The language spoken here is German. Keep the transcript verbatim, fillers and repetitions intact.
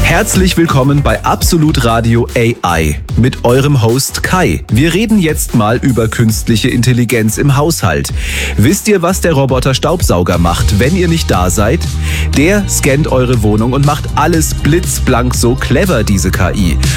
Herzlich willkommen bei Absolut Radio A I mit eurem Host Kai. Wir reden jetzt mal über künstliche Intelligenz im Haushalt. Wisst ihr, was der Roboter Staubsauger macht, wenn ihr nicht da seid? Der scannt eure Wohnung und macht alles blitzblank, so clever, diese K I.